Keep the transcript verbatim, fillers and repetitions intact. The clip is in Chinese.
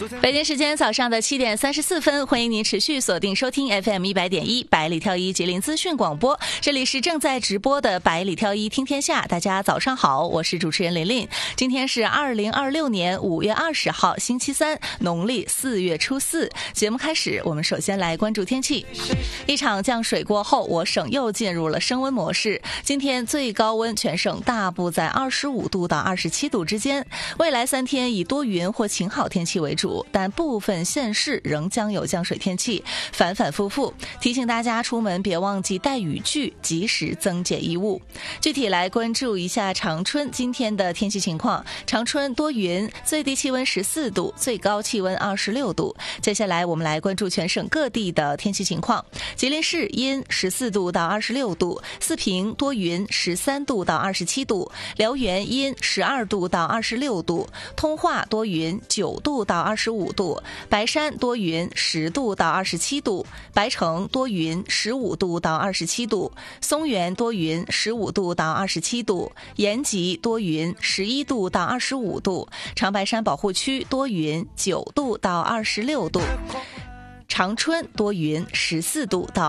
北京时间早上的七点三十四分，欢迎您持续锁定收听 F M 一百点一百里挑一吉林资讯广播，这里是正在直播的百里挑一听天下。大家早上好，我是主持人琳琳。今天是二零二六年五月二十号，星期三，农历四月初四。节目开始，我们首先来关注天气。一场降水过后，我省又进入了升温模式。今天最高温全省大部在二十五度到二十七度之间。未来三天以多云或晴好天气为主，但部分县市仍将有降水天气，反反复复。提醒大家出门别忘记带雨具，及时增减衣物。具体来关注一下长春今天的天气情况。长春多云，最低气温十四度，最高气温二十六度。接下来我们来关注全省各地的天气情况。吉林市阴十四度到二十六度，四平多云十三度到二十七度，辽源阴十二度到二十六度，通化多云九度到二十五度，白山多云十度到二十七度，白城多云十五度到二十七度，松原多云十五度到二十七度，延吉多云十一度到二十五度，长白山保护区多云九度到二十六度，长春多云十四度到